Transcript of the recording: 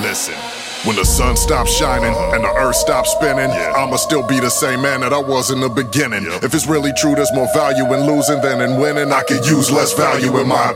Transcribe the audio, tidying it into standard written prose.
Listen. When the sun stops shining and the earth stops spinning, I'ma still be the same man that I was in the beginning. If it's really true, there's more value in losing than in winning. I could use less value in my